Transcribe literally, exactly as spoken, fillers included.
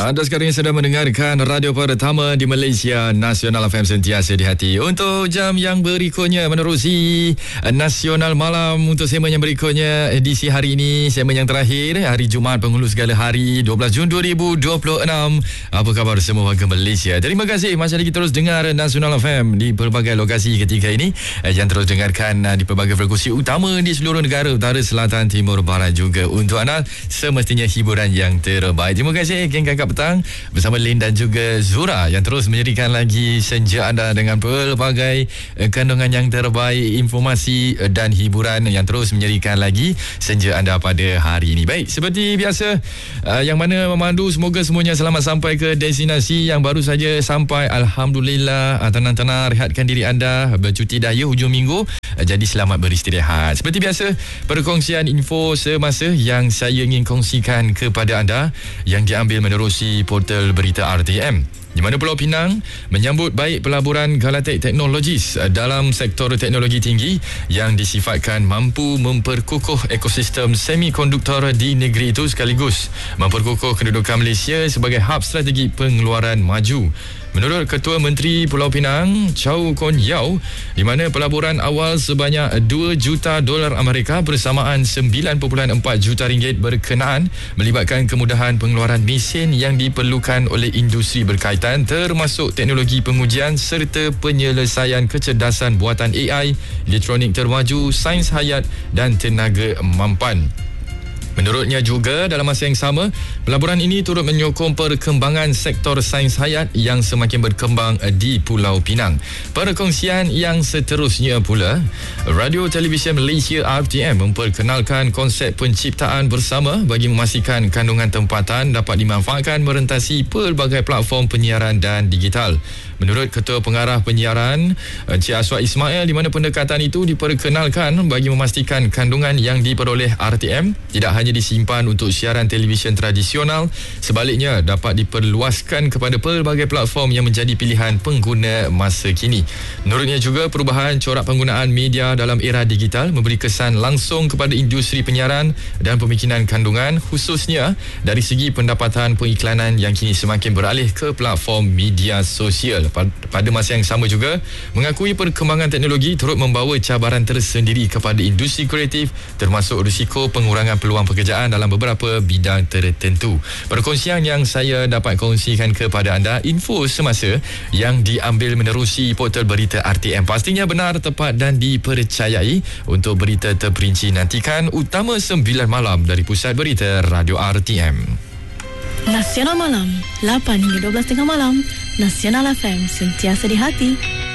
Anda sekarang ini sedang mendengarkan radio pertama di Malaysia, Nasional F M, sentiasa di hati. Untuk jam yang berikutnya menerusi Nasional Malam, untuk segmen yang berikutnya edisi hari ini, segmen yang terakhir hari Jumaat penghulu segala hari dua belas Jun dua ribu dua puluh enam. Apa khabar semua warga Malaysia? Terima kasih masih lagi terus dengar Nasional F M di pelbagai lokasi ketika ini, yang terus dengarkan di pelbagai frekuensi utama di seluruh negara utara, selatan, timur, barat juga. Untuk anda semestinya hiburan yang terbaik. Terima kasih geng Kakak Petang bersama Lin dan juga Zura yang terus menjadikan lagi senja anda dengan pelbagai kandungan yang terbaik, informasi dan hiburan yang terus menjadikan lagi senja anda pada hari ini. Baik, seperti biasa, yang mana memandu, semoga semuanya selamat sampai ke destinasi. Yang baru saja sampai, Alhamdulillah, tenang-tenang rehatkan diri anda, bercuti dah ya hujung minggu, jadi selamat beristirahat. Seperti biasa, perkongsian info semasa yang saya ingin kongsikan kepada anda yang diambil menerusi portal berita R T M, di mana Pulau Pinang menyambut baik pelaburan Galatek Technologies dalam sektor teknologi tinggi yang disifatkan mampu memperkukuh ekosistem semikonduktor di negeri itu, sekaligus memperkukuh kedudukan Malaysia sebagai hub strategi pengeluaran maju. Menurut Ketua Menteri Pulau Pinang, Chow Kon Yeow, di mana pelaburan awal sebanyak dua juta dolar Amerika bersamaan sembilan perpuluhan empat juta ringgit berkenaan melibatkan kemudahan pengeluaran mesin yang diperlukan oleh industri berkaitan, termasuk teknologi pengujian serta penyelesaian kecerdasan buatan A I, elektronik termaju, sains hayat dan tenaga mampan. Menurutnya juga, dalam masa yang sama, pelaburan ini turut menyokong perkembangan sektor sains hayat yang semakin berkembang di Pulau Pinang. Perkongsian yang seterusnya pula, Radio Televisyen Malaysia R T M memperkenalkan konsep penciptaan bersama bagi memastikan kandungan tempatan dapat dimanfaatkan merentasi pelbagai platform penyiaran dan digital. Menurut Ketua Pengarah Penyiaran Encik Aswad Ismail, di mana pendekatan itu diperkenalkan bagi memastikan kandungan yang diperoleh R T M tidak hanya disimpan untuk siaran televisyen tradisional, sebaliknya dapat diperluaskan kepada pelbagai platform yang menjadi pilihan pengguna masa kini. Menurutnya juga, perubahan corak penggunaan media dalam era digital memberi kesan langsung kepada industri penyiaran dan pemikiran kandungan, khususnya dari segi pendapatan pengiklanan yang kini semakin beralih ke platform media sosial. Pada masa yang sama juga, mengakui perkembangan teknologi turut membawa cabaran tersendiri kepada industri kreatif, termasuk risiko pengurangan peluang pekerjaan dalam beberapa bidang tertentu. Perkongsian yang saya dapat kongsikan kepada anda, info semasa yang diambil menerusi portal berita R T M, pastinya benar, tepat dan dipercayai. Untuk berita terperinci, nantikan Utama sembilan Malam dari Pusat Berita Radio R T M. Nasional Malam, lapan hingga dua belas tengah malam. Nasional F M, sentiasa di hati.